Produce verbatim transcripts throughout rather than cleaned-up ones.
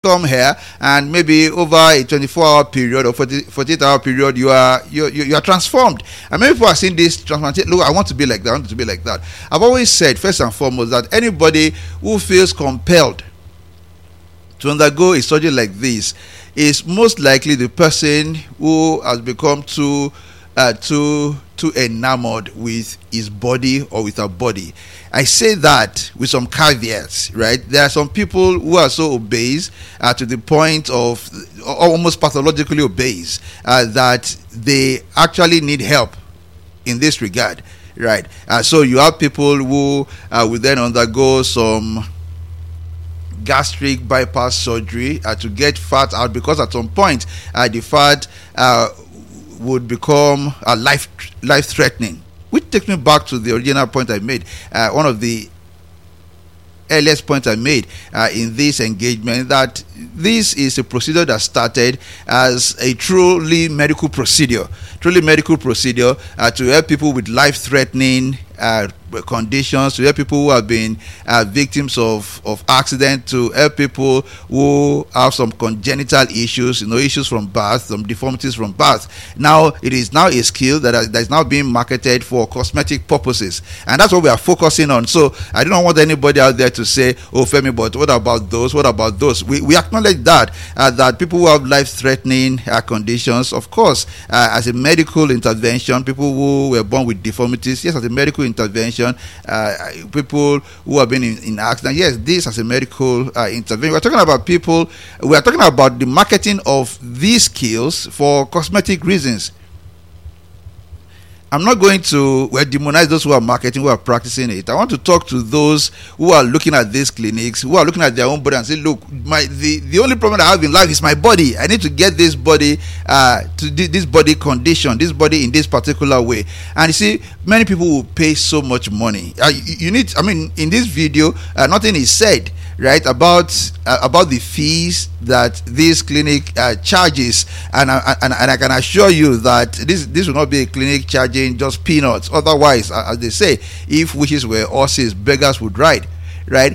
come here, and maybe over a twenty-four hour period or forty, forty-eight hour period, you are you, you you are transformed. And many people are seeing this transformation. Look, I want to be like that. I want to be like that. I've always said, first and foremost, that anybody who feels compelled to undergo a surgery like this is most likely the person who has become too uh, too too enamored with his body or with her body. I say that with some caveats, right? There are some people who are so obese uh, to the point of almost pathologically obese uh, that they actually need help in this regard, right? Uh, so you have people who uh, will then undergo some gastric bypass surgery uh, to get fat out, because at some point uh, the fat uh, would become uh, life life threatening. Which takes me back to the original point I made. Uh, one of the earliest points I made uh, in this engagement, that this is a procedure that started as a truly medical procedure, truly medical procedure uh, to help people with life-threatening uh, conditions, to help people who have been uh, victims of of accident, to help people who have some congenital issues, you know, issues from birth, some deformities from birth. Now it is now a skill that, are, that is now being marketed for cosmetic purposes, and that's what we are focusing on. So I don't want anybody out there to say, "Oh, Femi, but what about those? What about those?" We we acknowledge that uh, that people who have life-threatening uh, conditions, of course, uh, as a medical intervention, people who were born with deformities, yes, as a medical intervention. Uh, people who have been in, in accident, yes, this as a medical uh, intervention. We're talking about people, we are talking about the marketing of these skills for cosmetic reasons. I'm not going to well, demonize those who are marketing, who are practicing it. I want to talk to those who are looking at these clinics, who are looking at their own body and say, look, my the, the only problem I have in life is my body. I need to get this body uh, to this body condition, this body in this particular way. And you see, many people will pay so much money. Uh, you, you need, I mean, in this video, uh, nothing is said, right, about uh, about the fees that this clinic uh, charges, and, uh, and and I can assure you that this this will not be a clinic charging just peanuts. Otherwise, uh, as they say, if wishes were horses, beggars would ride, right?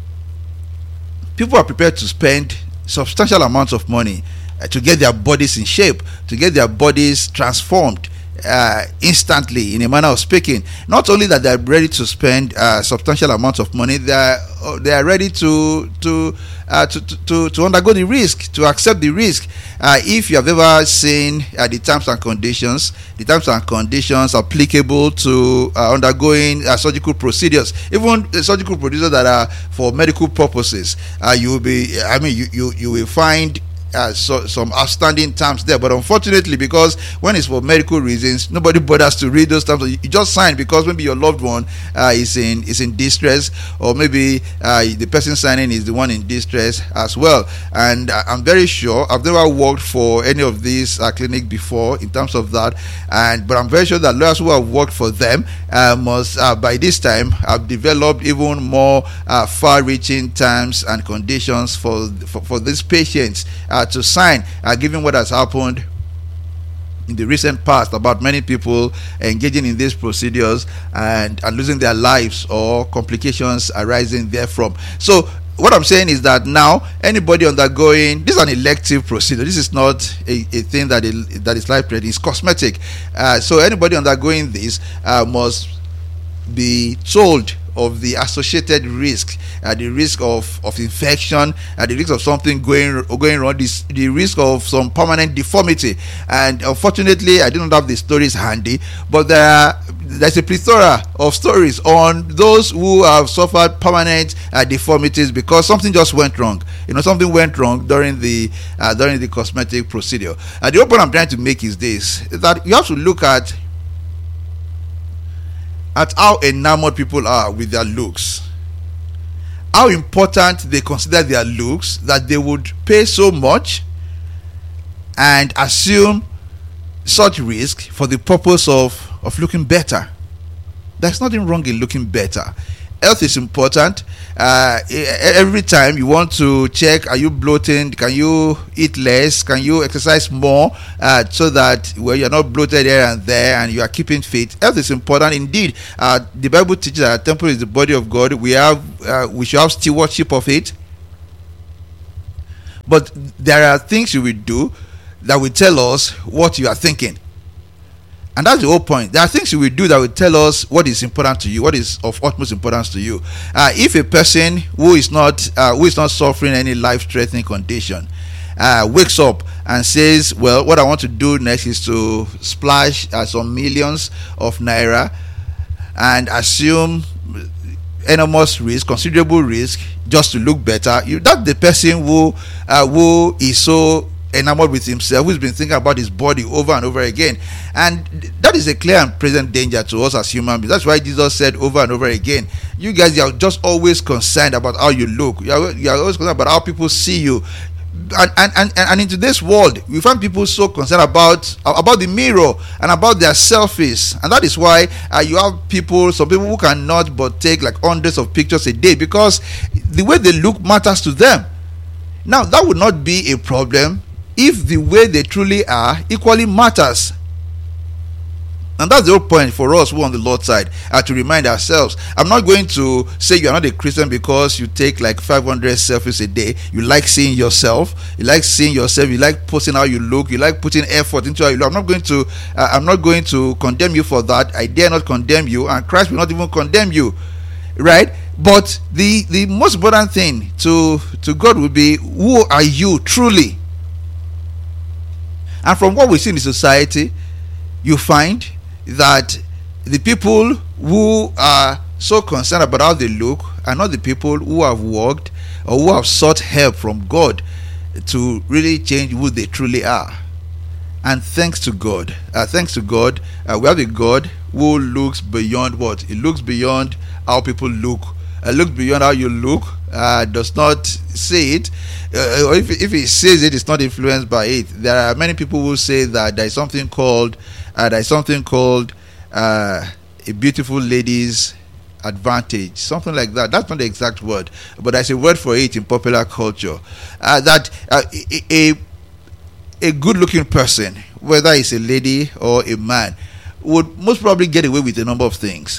People are prepared to spend substantial amounts of money uh, to get their bodies in shape, to get their bodies transformed Uh, instantly, in a manner of speaking. Not only that they are ready to spend uh, substantial amounts of money, they are uh, they are ready to to, uh, to to to undergo the risk, to accept the risk. Uh, if you have ever seen uh, the terms and conditions, the terms and conditions applicable to uh, undergoing uh, surgical procedures, even the surgical procedures that are for medical purposes, uh, you will be. I mean, you you you will find Uh, so, some outstanding terms there, but unfortunately, because when it's for medical reasons, nobody bothers to read those terms. You just sign because maybe your loved one uh, is in is in distress, or maybe uh, the person signing is the one in distress as well. And uh, I'm very sure, I've never worked for any of these uh, clinics before in terms of that, and but I'm very sure that lawyers who have worked for them uh, must uh, by this time have developed even more uh, far-reaching terms and conditions for for, for these patients Uh, to sign, uh, given what has happened in the recent past about many people engaging in these procedures and, and losing their lives or complications arising therefrom. So what I'm saying is that now anybody undergoing this is an elective procedure. This is not a, a thing that is, that is life-threatening. It's cosmetic. Uh, so anybody undergoing this uh, must be told of the associated risk, uh, the risk of, of infection, uh, the risk of something going going wrong, this, the risk of some permanent deformity. And unfortunately, I didn't have the stories handy, but there are, there's a plethora of stories on those who have suffered permanent uh, deformities because something just went wrong. You know, something went wrong during the uh, during the cosmetic procedure. Uh, the point I'm trying to make is this: is that you have to look at at how enamored people are with their looks, how important they consider their looks, that they would pay so much and assume such risk for the purpose of, of looking better. There's nothing wrong in looking better. Health is important. Uh, every time you want to check, are you bloating? Can you eat less? Can you exercise more uh, so that well, you're not bloated here and there and you are keeping fit? Health is important indeed. Uh, the Bible teaches that our temple is the body of God. We have, uh, we should have stewardship of it. But there are things you will do that will tell us what you are thinking. And that's the whole point. There are things you will do that will tell us what is important to you, what is of utmost importance to you. Uh, if a person who is not uh, who is not suffering any life-threatening condition uh, wakes up and says, "Well, what I want to do next is to splash uh, some millions of naira and assume enormous risk, considerable risk, just to look better," you, that's the person who uh, who is so enamored with himself, who's been thinking about his body over and over again. And that is a clear and present danger to us as human beings. That's why Jesus said over and over again, you guys, you are just always concerned about how you look. You are, you are always concerned about how people see you. And, and, and, and in today's world, we find people so concerned about about the mirror and about their selfies. And that is why uh, you have people, some people who cannot but take like hundreds of pictures a day, because the way they look matters to them. Now, that would not be a problem if the way they truly are equally matters. And that's the whole point for us who are on the Lord's side, uh, to remind ourselves. I'm not going to say you are not a Christian because you take like five hundred selfies a day. You like seeing yourself. You like seeing yourself. You like posting how you look. You like putting effort into how you look. I'm not going to. Uh, I'm not going to condemn you for that. I dare not condemn you, and Christ will not even condemn you, right? But the the most important thing to to God will be, who are you truly? And from what we see in the society, you find that the people who are so concerned about how they look are not the people who have worked or who have sought help from God to really change who they truly are. And thanks to God, uh, thanks to God, uh, we have a God who looks beyond what? It looks beyond how people look. Uh, looks beyond how you look, uh, does not say it, uh, or if, if he says it, it's not influenced by it. There are many people who say that there is something called uh, there is something called uh, a beautiful lady's advantage, something like that. That's not the exact word, but there's a word for it in popular culture. Uh, that uh, a a good-looking person, whether it's a lady or a man, would most probably get away with a number of things.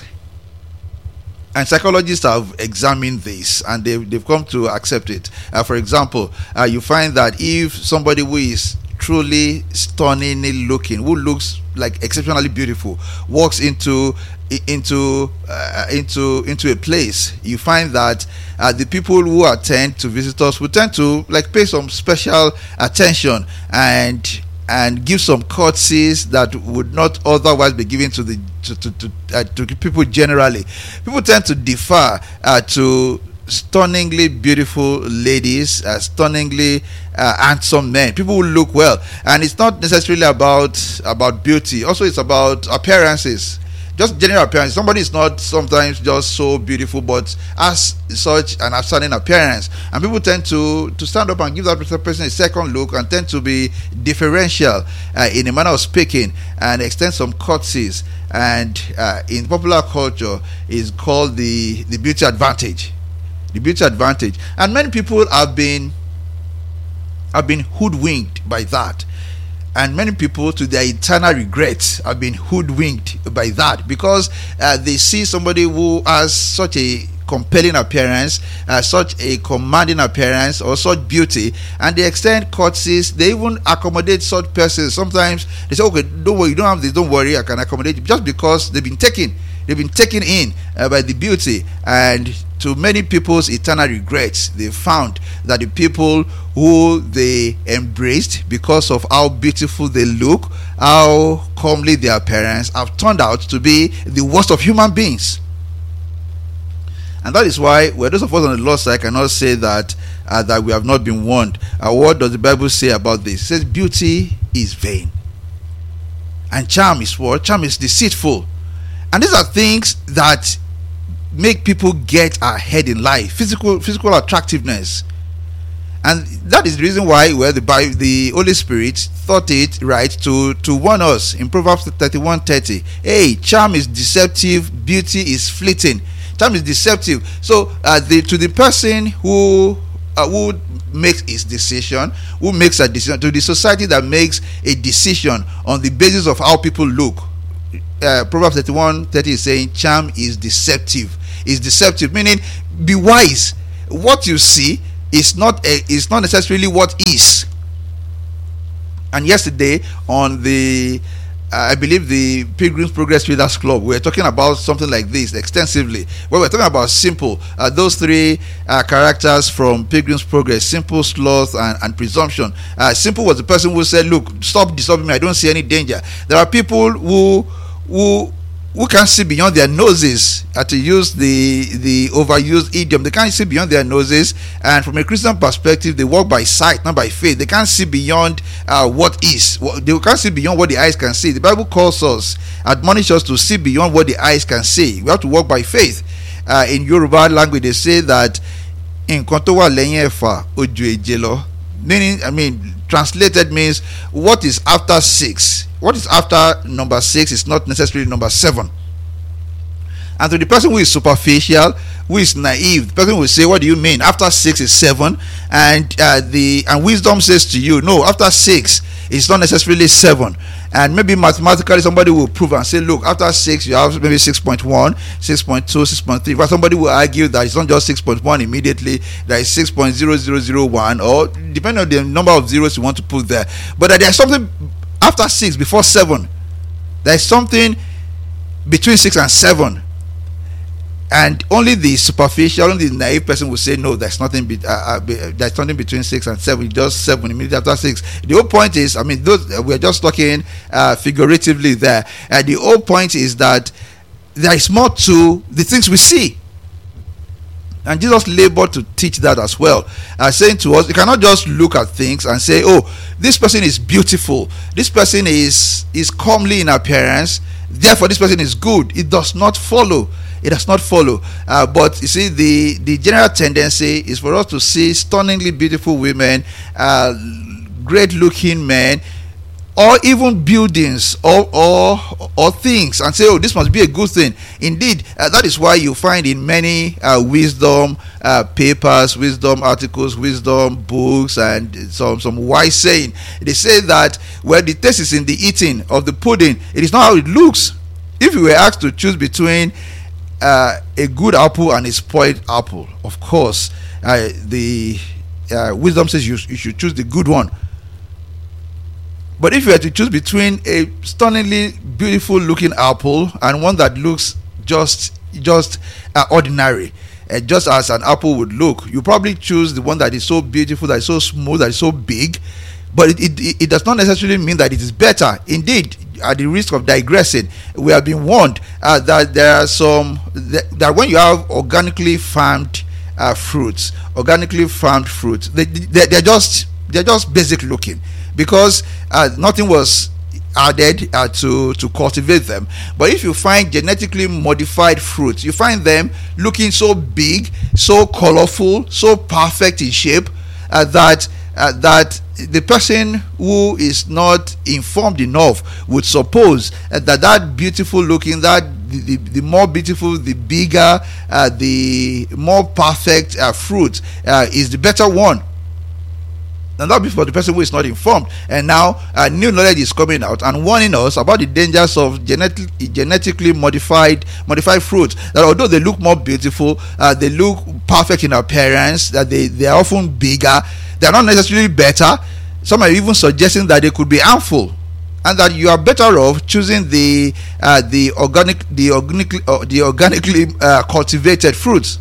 And psychologists have examined this, and they've, they've come to accept it. Uh, for example, uh, you find that if somebody who is truly stunningly looking, who looks like exceptionally beautiful, walks into into uh, into into a place, you find that uh, the people who attend to visitors will tend to like pay some special attention and and give some courtesies that would not otherwise be given to the to to to, uh, to people generally. People tend to defer uh, to stunningly beautiful ladies, uh, stunningly uh, handsome men, people who look well. And it's not necessarily about about beauty. Also, it's about appearances. Just general appearance. Somebody is not sometimes just so beautiful, but has such an outstanding appearance, and people tend to to stand up and give that person a second look, and tend to be differential uh, in a manner of speaking, and extend some courtesies. And uh, in popular culture, is called the the beauty advantage, the beauty advantage. And many people have been have been hoodwinked by that. And many people, to their eternal regrets, have been hoodwinked by that, because uh, they see somebody who has such a compelling appearance, uh, such a commanding appearance, or such beauty, and they extend courtesies. They even accommodate such persons. Sometimes they say, "Okay, don't worry, you don't have this. Don't worry, I can accommodate you," just because they've been taken, they've been taken in uh, by the beauty. And to many people's eternal regrets, they found that the people who they embraced because of how beautiful they look, how comely their appearance, have turned out to be the worst of human beings. And that is why, well, those of us on the Lord's side cannot say that uh, that we have not been warned. Uh, what does the Bible say about this? It says beauty is vain, and charm is what? Charm is deceitful. And these are things that make people get ahead in life. Physical physical attractiveness. And that is the reason why, well, the Bible, the Holy Spirit thought it right to to warn us in Proverbs thirty-one thirty. Hey, charm is deceptive, beauty is fleeting. Charm is deceptive. So uh, the, to the person who uh, who makes his decision, who makes a decision, to the society that makes a decision on the basis of how people look, uh, Proverbs thirty-one thirty is saying charm is deceptive. Is deceptive, meaning be wise. What you see is not a, is not necessarily what is. And yesterday on the uh, I believe the Pilgrim's Progress Readers Club, we were talking about something like this extensively. Well, we're talking about simple, uh, those three uh, characters from Pilgrim's Progress: simple, sloth, and, and presumption. Uh, simple was the person who said, "Look, stop disturbing me. I don't see any danger." There are people who who who can't see beyond their noses, uh, to use the the overused idiom. They can't see beyond their noses, and from a Christian perspective, they walk by sight, not by faith. They can't see beyond uh, what is. They can't see beyond what the eyes can see. The Bible calls us, admonishes us to see beyond what the eyes can see. We have to walk by faith. Uh, in Yoruba language, they say that "nkan tó wà lẹ́yìn ẹ̀fà ojú èje lọ," meaning, I mean, translated means what is after six. What is after number six is not necessarily number seven. And to the person who is superficial, who is naive, the person will say, "What do you mean? After six is seven?" And uh, the and wisdom says to you, "No, after six it's not necessarily seven." And maybe mathematically somebody will prove and say, "Look, after six you have maybe six point one, six point two, six point three." But somebody will argue that it's not just six point one immediately, that is six point zero zero zero one, or depending on the number of zeros you want to put there. But that there's something after six, before seven. There's something between six and seven. And only the superficial, only the naive person will say, "No, there's nothing. Be, uh, uh, be, uh, there's nothing between six and seven. Just seven immediately after six." The whole point is, I mean, those uh, we're just talking uh, figuratively there. And the whole point is that there is more to the things we see. And Jesus labored to teach that as well, uh, saying to us, you cannot just look at things and say, "Oh, this person is beautiful. This person is is comely in appearance. Therefore, this person is good." It does not follow. It does not follow. Uh, but you see, the, the general tendency is for us to see stunningly beautiful women, uh, great-looking men, or even buildings or, or or things, and say, "Oh, this must be a good thing." Indeed, uh, that is why you find in many uh, wisdom uh, papers, wisdom articles, wisdom books, and some some wise saying, they say that, well, the taste is in the eating of the pudding. It is not how it looks. If you were asked to choose between uh, a good apple and a spoiled apple, of course, uh, the uh, wisdom says you, you should choose the good one. But if you were to choose between a stunningly beautiful looking apple and one that looks just just uh, ordinary, uh, just as an apple would look, you probably choose the one that is so beautiful, that is so smooth, that is so big. But it, it, it does not necessarily mean that it is better. Indeed, at the risk of digressing, we have been warned uh, that there are some that, that when you have organically farmed uh, fruits, organically farmed fruits, they, they they're just they're just basic looking, because uh, nothing was added uh, to to cultivate them. But if you find genetically modified fruits, you find them looking so big, so colorful, so perfect in shape, uh, that uh, that the person who is not informed enough would suppose uh, that that beautiful looking, that the, the, the more beautiful, the bigger, uh, the more perfect uh, fruit uh, is the better one. And that be for the person who is not informed. And now uh, new knowledge is coming out and warning us about the dangers of genetic, genetically modified modified fruits. That although they look more beautiful, uh, they look perfect in appearance, that they, they are often bigger, they are not necessarily better. Some are even suggesting that they could be harmful, and that you are better off choosing the uh, the organic the organically uh, the organically uh, cultivated fruits.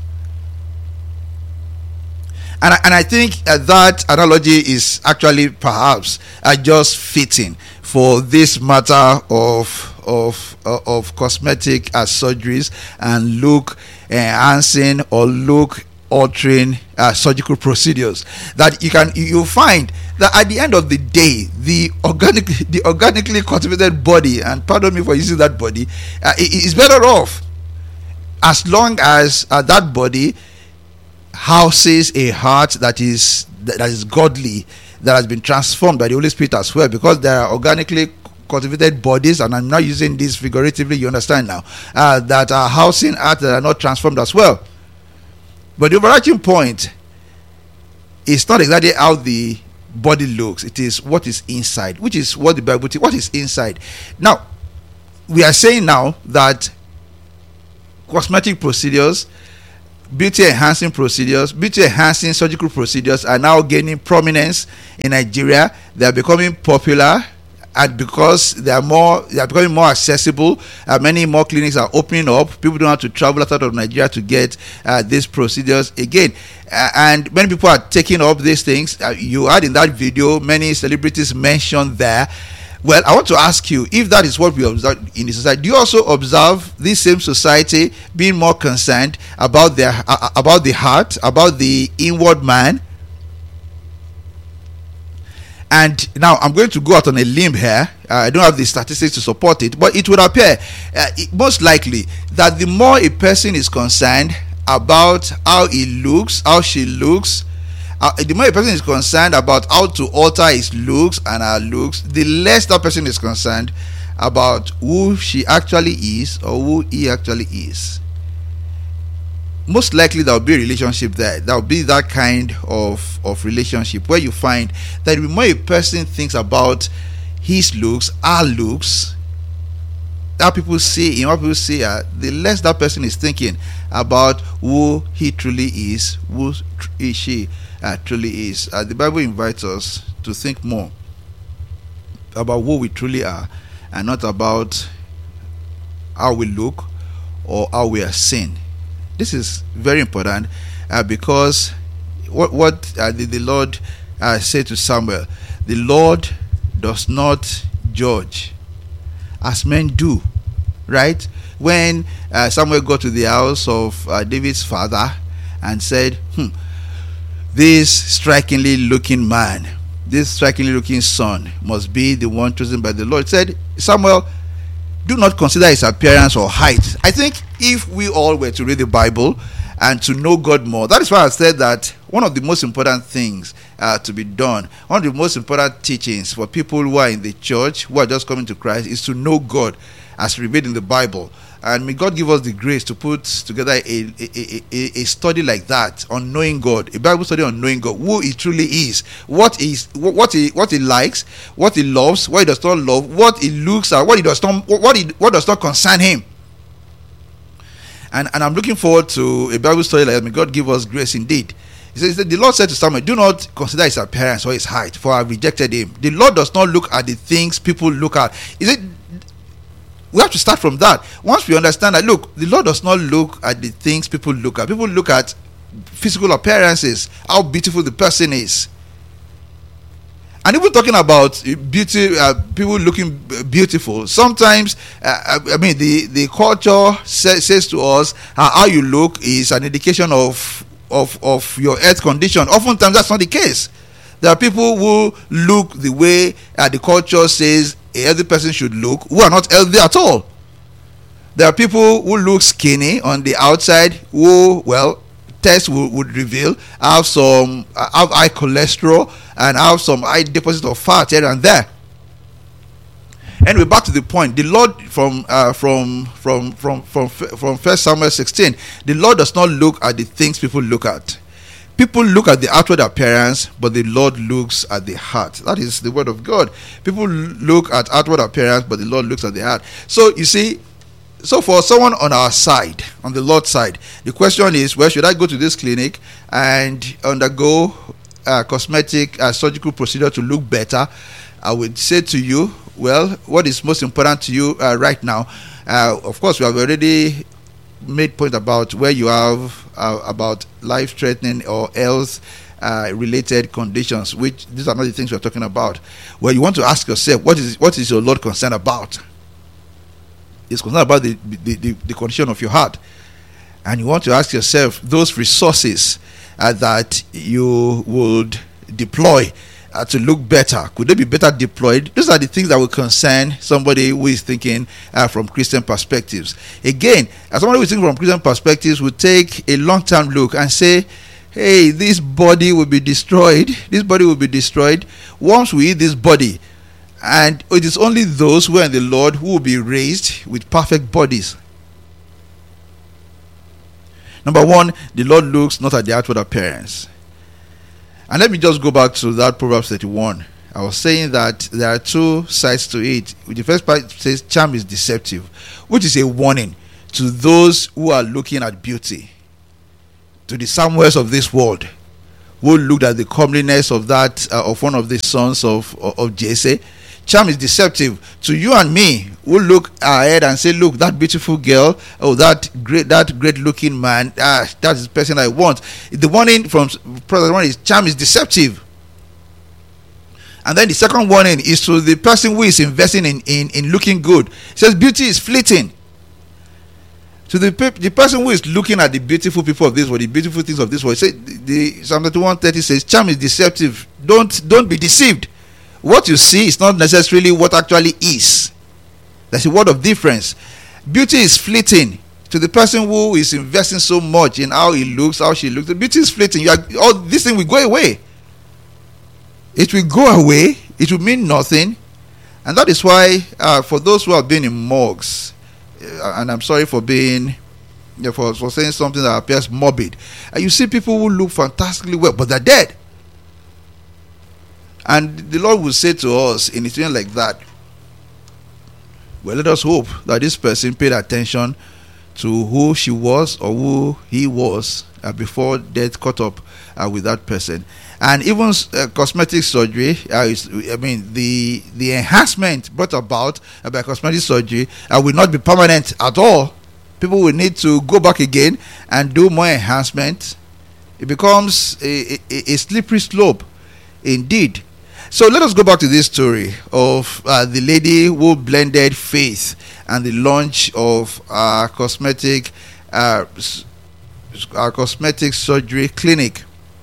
And I, and I think uh, that analogy is actually perhaps uh, just fitting for this matter of of uh, of cosmetic uh, surgeries and look enhancing or look altering uh, surgical procedures. That you can you find that at the end of the day, the organic the organically cultivated body, and pardon me for using that body, uh, is better off as long as uh, that body houses a heart that is that is godly, that has been transformed by the Holy Spirit as well, because there are organically cultivated bodies, and I'm not using this figuratively, you understand now, uh, that are housing hearts that are not transformed as well. But the overarching point is not exactly how the body looks, it is what is inside, which is what the Bible teaches. What is inside? Now, we are saying now that cosmetic procedures, beauty enhancing procedures, beauty enhancing surgical procedures are now gaining prominence in Nigeria. They are becoming popular, and because they are more, they are becoming more accessible. Uh, many more clinics are opening up. People don't have to travel outside of Nigeria to get uh, these procedures again. Uh, and many people are taking up these things. Uh, you had in that video many celebrities mentioned there. Well, I want to ask you, if that is what we observe in the society, do you also observe this same society being more concerned about their uh, about the heart, about the inward man? And now I'm going to go out on a limb here. Uh, I don't have the statistics to support it, but it would appear uh, it, most likely that the more a person is concerned about how he looks, how she looks, Uh, the more a person is concerned about how to alter his looks and her looks, the less that person is concerned about who she actually is or who he actually is. Most likely there will be a relationship there. There will be that kind of, of relationship where you find that the more a person thinks about his looks, her looks, how people see him, how people see her, the less that person is thinking about who he truly is, who tr- she uh, truly is. Uh, the Bible invites us to think more about who we truly are, and not about how we look or how we are seen. This is very important uh, because what what uh, did the Lord uh, say to Samuel? The Lord does not judge as men do, right? When uh, Samuel got to the house of uh, David's father and said, hmm, this strikingly looking man, this strikingly looking son must be the one chosen by the Lord, said, Samuel, do not consider his appearance or height. I think if we all were to read the Bible and to know God more, that is why I said that one of the most important things uh, to be done, one of the most important teachings for people who are in the church, who are just coming to Christ, is to know God as revealed in the Bible. And may God give us the grace to put together a, a, a, a study like that on knowing God, a Bible study on knowing God, who He truly is, what is what He what He likes, what He loves, what He does not love, what He looks at, what He does not what He what does not concern Him. And and I'm looking forward to a Bible study like that. May God give us grace indeed. He says that the Lord said to Samuel, do not consider his appearance or his height, for I have rejected him. The Lord does not look at the things people look at. Is it? We have to start from that. Once we understand that, look, the Lord does not look at the things people look at. People look at physical appearances, how beautiful the person is. And even talking about beauty, uh, people looking beautiful, sometimes, uh, I mean, the, the culture say, says to us uh, how you look is an indication of, of, of your health condition. Oftentimes, that's not the case. There are people who look the way uh, the culture says a healthy person should look, who are not healthy at all. There are people who look skinny on the outside, who, well, tests would, would reveal have some uh, have high cholesterol and have some high deposit of fat here and there. Anyway, back to the point. The Lord, from uh, from from from from from First Samuel sixteen, the Lord does not look at the things people look at. People look at the outward appearance, but the Lord looks at the heart. That is the word of God. People look at outward appearance, but the Lord looks at the heart. So you see, so for someone on our side, on the Lord's side, the question is, well, should I go to this clinic and undergo a cosmetic uh, surgical procedure to look better? I would say to you, well, what is most important to you uh, right now? Uh, of course, we have already made point about where you have uh, about life-threatening or health uh, related conditions, which these are not the things we're talking about. Well, you want to ask yourself, what is what is your Lord concerned about? He's concerned about the, the, the, the condition of your heart. And you want to ask yourself, those resources uh, that you would deploy Uh, to look better, could they be better deployed? Those are the things that will concern somebody who is thinking uh, from Christian perspectives. Again, as somebody who is thinking from Christian perspectives, will take a long-term look and say, hey, this body will be destroyed. This body will be destroyed once we eat this body. And it is only those who are in the Lord who will be raised with perfect bodies. Number one, the Lord looks not at the outward appearance. And let me just go back to that Proverbs thirty-one. I was saying that there are two sides to it. The first part says charm is deceptive, which is a warning to those who are looking at beauty. to the Samuels of this world, who looked at the comeliness of that uh, of one of the sons of, of of Jesse. Charm is deceptive to you and me, who look ahead and say, look, that beautiful girl, oh, that great that great looking man, ah, that's the person I want. The warning from Prophet one is charm is deceptive. And then the second warning is to the person who is investing in in, in looking good. It says beauty is fleeting. To the pe- the person who is looking at the beautiful people of this world, the beautiful things of this world, say the, the Psalm thirty-one thirty says, charm is deceptive. Don't don't be deceived. What you see is not necessarily what actually is. There's a word of difference. Beauty is fleeting. To the person who is investing so much in how he looks, how she looks, the beauty is fleeting. You are, all this thing will go away. It will go away. It will mean nothing. And that is why, uh, for those who have been in morgues, uh, and I'm sorry for being, yeah, for, for saying something that appears morbid, uh, you see people who look fantastically well, but they're dead. And the Lord will say to us in a situation like that, well, let us hope that this person paid attention to who she was or who he was uh, before death caught up uh, with that person. And even uh, cosmetic surgery, uh, is, I mean, the the enhancement brought about uh, by cosmetic surgery uh, will not be permanent at all. People will need to go back again and do more enhancement. It becomes a, a, a slippery slope indeed. So let us go back to this story of uh, the lady who blended faith and the launch of our cosmetic, uh, our cosmetic surgery clinic.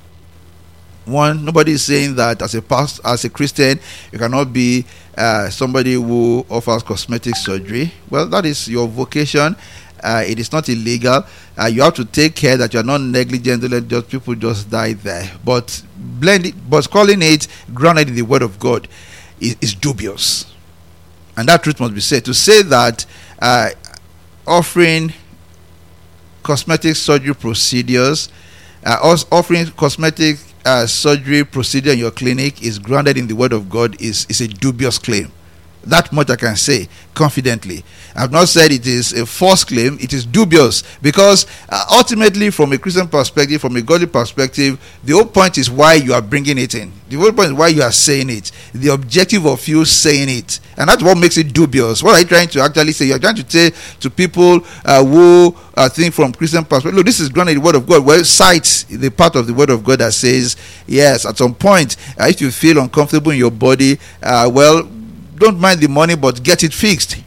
One, nobody is saying that as a past, as a Christian, you cannot be uh, somebody who offers cosmetic surgery. Well, that is your vocation. Uh, it is not illegal. Uh, you have to take care that you are not negligent. Let just people just die there. But blend it, but calling it grounded in the Word of God is, is dubious, and that truth must be said. To say that uh, offering cosmetic surgery procedures, uh, offering cosmetic uh, surgery procedure in your clinic is grounded in the Word of God is is a dubious claim. That much I can say confidently. I've not said it is a false claim. It is dubious because uh, ultimately, from a Christian perspective, from a godly perspective, the whole point is why you are bringing it in. The whole point is why you are saying it. The objective of you saying it, and that's what makes it dubious. What are you trying to actually say? You're trying to say to people uh, who uh, think from Christian perspective, look, this is grounded in the Word of God. Well, cite the part of the Word of God that says, yes, at some point, uh, if you feel uncomfortable in your body, uh, well, don't mind the money, but get it fixed.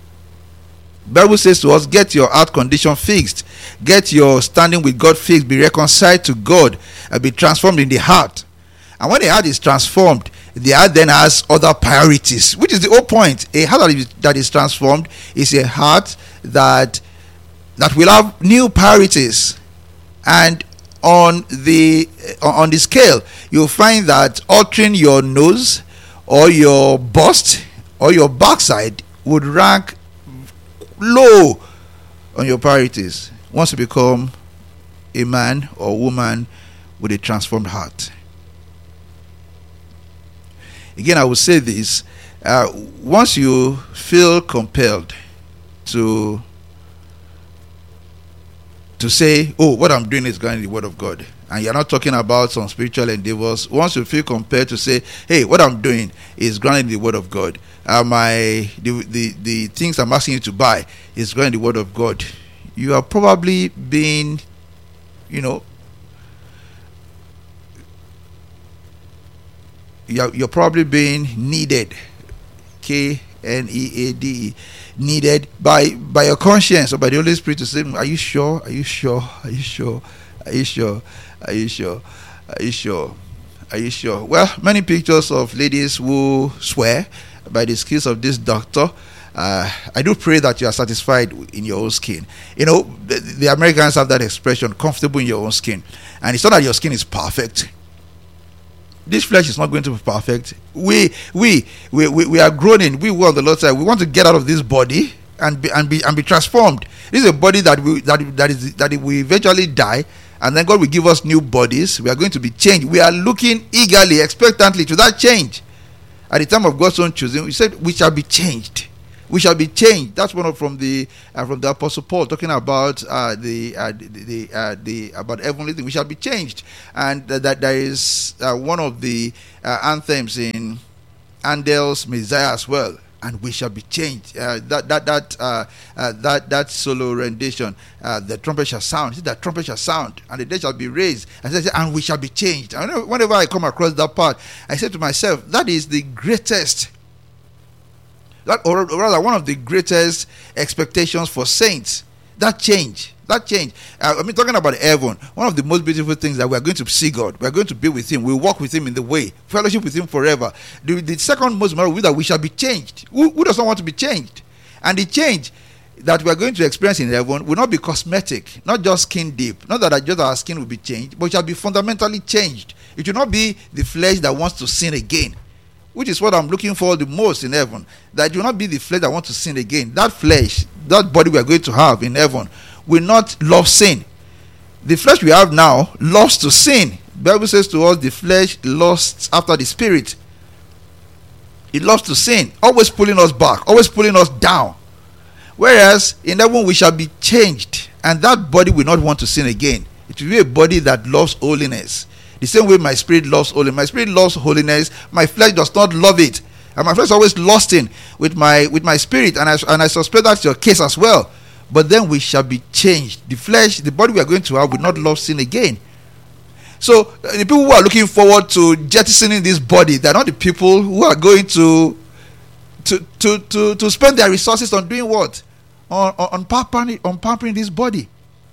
Bible says to us, get your heart condition fixed, get your standing with God fixed, be reconciled to God, and be transformed in the heart. And when the heart is transformed, the heart then has other priorities, which is the whole point. A heart that is, that is transformed is a heart that that will have new priorities. And on the on the scale, you'll find that altering your nose or your bust or your backside would rank low on your priorities once you become a man or woman with a transformed heart. Again, I will say this, uh, once you feel compelled to to say, oh, what I'm doing is going in the Word of God, and you're not talking about some spiritual endeavors, once you feel compelled to say, hey, what I'm doing is grounded in the Word of God, uh, my the, the the things I'm asking you to buy is grounded in the Word of God, you are probably being, you know, you're, you're probably being needed, K N E A D E, needed by by your conscience or by the Holy Spirit to say, are you sure? Are you sure? Are you sure? Are you sure? Are you sure? Are you sure? Are you sure? Well, many pictures of ladies who swear by the skills of this doctor. Uh, I do pray that you are satisfied in your own skin. You know, the, the Americans have that expression, comfortable in your own skin. And it's not that your skin is perfect. This flesh is not going to be perfect. We we we we, we are groaning. We were on the Lord's side. We want to get out of this body and be and be and be transformed. This is a body that we that that is that we eventually die, and then God will give us new bodies. We are going to be changed. We are looking eagerly, expectantly to that change. At the time of God's own choosing, we said we shall be changed. We shall be changed. That's one of from the uh, from the Apostle Paul talking about uh, the uh, the the, uh, the about heavenly thing. We shall be changed, and uh, that there is uh, one of the uh, anthems in Handel's Messiah as well. And we shall be changed. Uh, that that that uh, uh, that that solo rendition. Uh, the trumpet shall sound. The trumpet shall sound, and the dead shall be raised. And, say, and we shall be changed. And whenever I come across that part, I say to myself, that is the greatest. That, or rather, one of the greatest expectations for saints. That change. That change. Uh, I mean, talking about heaven, one of the most beautiful things that we are going to see God. We are going to be with Him. We walk with Him in the way. Fellowship with Him forever. The, the second most important is that we shall be changed. Who, who does not want to be changed? And the change that we are going to experience in heaven will not be cosmetic, not just skin deep. Not that just our skin will be changed, but it shall be fundamentally changed. It will not be the flesh that wants to sin again, which is what I'm looking for the most in heaven. That it will not be the flesh that wants to sin again. That flesh, that body we are going to have in heaven, will not love sin. The flesh we have now loves to sin. The Bible says to us, the flesh lusts after the spirit. It loves to sin, always pulling us back, always pulling us down. Whereas in heaven we shall be changed, and that body will not want to sin again. It will be a body that loves holiness. The same way my spirit loves holiness. My spirit loves holiness. My flesh does not love it, and my flesh is always lusting with my with my spirit. And I and I suspect that's your case as well. But then we shall be changed. The flesh, the body we are going to have, will not love sin again. So uh, the people who are looking forward to jettisoning this body, they are not the people who are going to to to to, to spend their resources on doing what? On on, on pampering on pampering this body.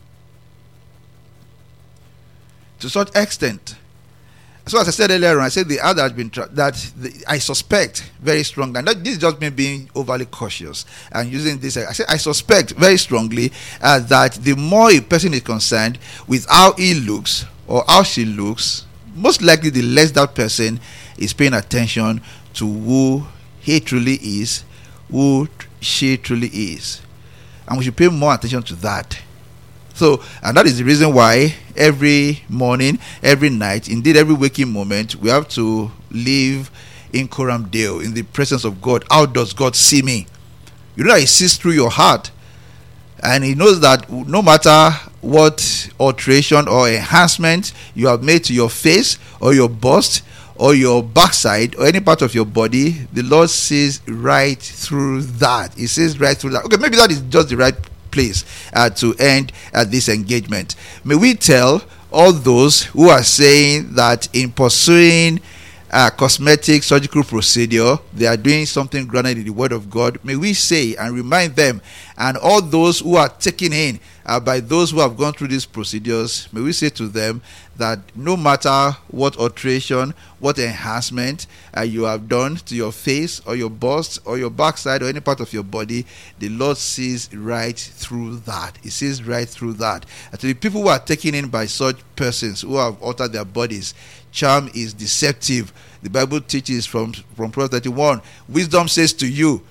To such extent. So as I said earlier on, I said the other has been tra- that the, I suspect very strongly, and that, this is just me being overly cautious and using this. I said I suspect very strongly uh, that the more a person is concerned with how he looks or how she looks, most likely the less that person is paying attention to who he truly is, who she truly is, and we should pay more attention to that. So, and that is the reason why every morning, every night, indeed every waking moment, we have to live in coram Deo, in the presence of God. How does God see me? You know that He sees through your heart, and He knows that no matter what alteration or enhancement you have made to your face or your bust or your backside or any part of your body, the Lord sees right through that. He sees right through that. Okay, maybe that is just the right place uh, to end uh, this engagement. May we tell all those who are saying that in pursuing a cosmetic surgical procedure they are doing something grounded in the Word of God, may we say and remind them, and all those who are taken in uh, by those who have gone through these procedures, may we say to them that no matter what alteration, what enhancement uh, you have done to your face or your bust or your backside or any part of your body, the Lord sees right through that. He sees right through that. And to the people who are taken in by such persons who have altered their bodies, charm is deceptive. The Bible teaches from, from Proverbs thirty-one, wisdom says to you,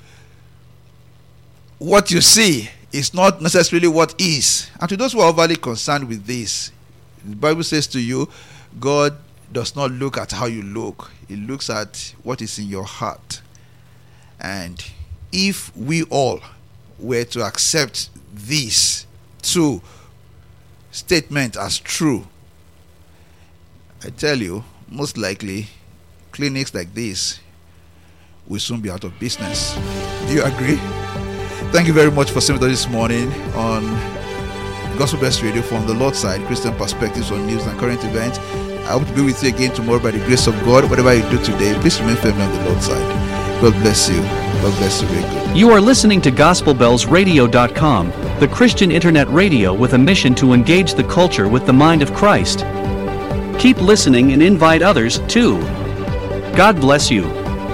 what you see is not necessarily what is. And to those who are overly concerned with this, the Bible says to you, God does not look at how you look. He looks at what is in your heart. And if we all were to accept this two statement as true, I tell you, most likely clinics like this will soon be out of business. Do you agree? Thank you very much for staying with us this morning on Gospel Best Radio from the Lord's Side, Christian Perspectives on News and Current Events. I hope to be with you again tomorrow by the grace of God. Whatever you do today, please remain firmly on the Lord's side. God bless you. God bless you very good. You are listening to Gospel Bells Radio dot com, the Christian internet radio with a mission to engage the culture with the mind of Christ. Keep listening and invite others too. God bless you.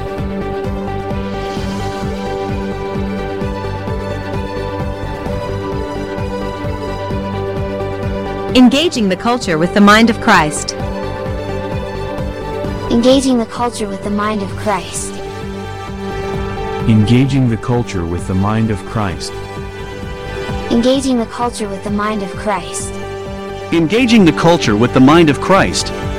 Engaging the culture with the mind of Christ. Engaging the culture with the mind of Christ. Engaging the culture with the mind of Christ. Engaging the culture with the mind of Christ. Engaging the culture with the mind of Christ.